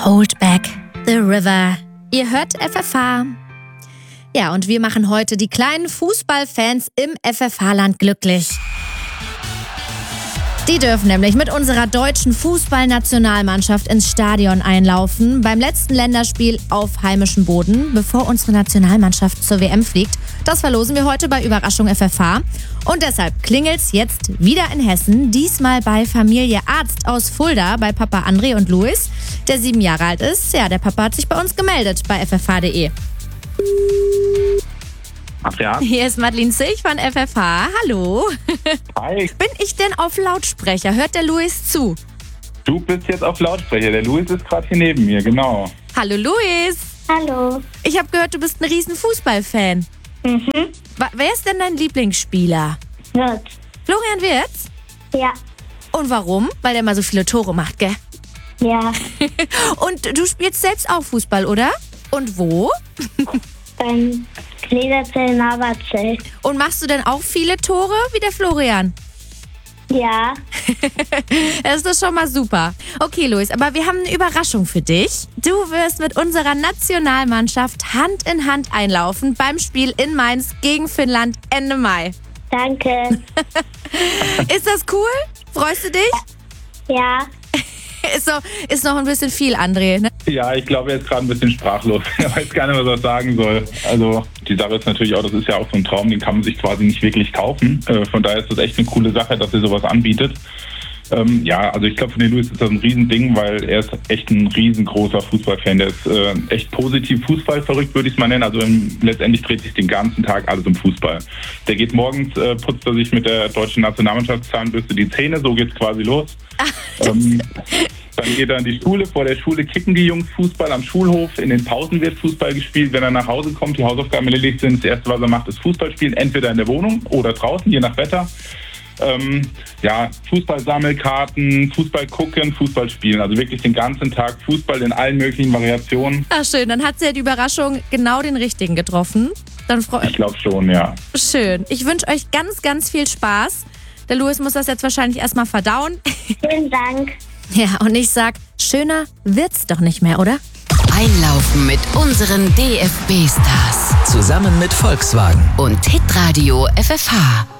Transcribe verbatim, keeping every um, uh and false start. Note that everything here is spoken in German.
Hold Back the River. Ihr hört F F H. Ja, und wir machen heute die kleinen Fußballfans im F F H-Land glücklich. Die dürfen nämlich mit unserer deutschen Fußballnationalmannschaft ins Stadion einlaufen beim letzten Länderspiel auf heimischem Boden, bevor unsere Nationalmannschaft zur W M fliegt. Das verlosen wir heute bei Überraschung F F H. Und deshalb klingelt's jetzt wieder in Hessen, diesmal bei Familie Arzt aus Fulda, bei Papa André und Luis, der sieben Jahre alt ist. Ja, der Papa hat sich bei uns gemeldet bei f f h punkt d e. Ach ja. Hier ist Madeline Zilch von F F H. Hallo. Hi. Bin ich denn auf Lautsprecher? Hört der Luis zu? Du bist jetzt auf Lautsprecher. Der Luis ist gerade hier neben mir, genau. Hallo Luis. Hallo. Ich habe gehört, du bist ein riesen Fußballfan. Mhm. Wa- Wer ist denn dein Lieblingsspieler? Wird. Florian Wirtz? Ja. Und warum? Weil der mal so viele Tore macht, gell? Ja. Und du spielst selbst auch Fußball, oder? Und wo? Beim Lederzell Naberzell. Und machst du denn auch viele Tore wie der Florian? Ja. Das ist doch schon mal super. Okay, Luis, aber wir haben eine Überraschung für dich. Du wirst mit unserer Nationalmannschaft Hand in Hand einlaufen beim Spiel in Mainz gegen Finnland Ende Mai. Danke. Ist das cool? Freust du dich? Ja. Ist, so, ist noch ein bisschen viel, André, ne? Ja, ich glaube, er ist gerade ein bisschen sprachlos. Er weiß gar nicht, was er sagen soll. Also die Sache ist natürlich auch, das ist ja auch so ein Traum, den kann man sich quasi nicht wirklich kaufen. Äh, von daher ist das echt eine coole Sache, dass er sowas anbietet. Ähm, ja, also ich glaube, für den Luis ist das ein Riesending, weil er ist echt ein riesengroßer Fußballfan. Der ist äh, echt positiv Fußball verrückt, würde ich es mal nennen. Also ähm, letztendlich dreht sich den ganzen Tag alles um Fußball. Der geht morgens, äh, putzt er sich mit der deutschen Nationalmannschaftszahnbürste die Zähne, so geht's quasi los. ähm, dann geht er in die Schule. Vor der Schule kicken die Jungs Fußball am Schulhof. In den Pausen wird Fußball gespielt. Wenn er nach Hause kommt, die Hausaufgaben erledigt sind, das Erste, was er macht, ist Fußball spielen. Entweder in der Wohnung oder draußen, je nach Wetter. Ähm, ja, Fußball Sammelkarten, Fußball gucken, Fußball spielen. Also wirklich den ganzen Tag Fußball in allen möglichen Variationen. Ach schön, dann hat sie ja die Überraschung genau den richtigen getroffen. Dann freu- Ich glaube schon, ja. Schön. Ich wünsche euch ganz, ganz viel Spaß. Der Luis muss das jetzt wahrscheinlich erstmal verdauen. Vielen Dank. Ja, und ich sag, schöner wird's doch nicht mehr, oder? Einlaufen mit unseren D F B-Stars Zusammen mit Volkswagen. und Hitradio F F H.